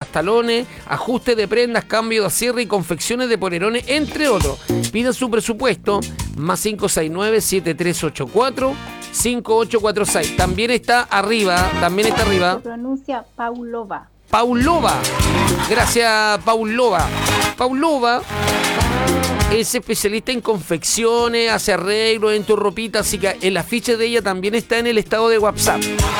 pantalones, ajuste de prendas, cambio de cierre y confecciones de polerones, entre otros. Pida su presupuesto, más 569-7384-5846. También está arriba. Se pronuncia Paulova. Paulova. Gracias, Paulova. Paulova es especialista en confecciones, hace arreglos en tu ropita, así que el afiche de ella también está en el estado de WhatsApp.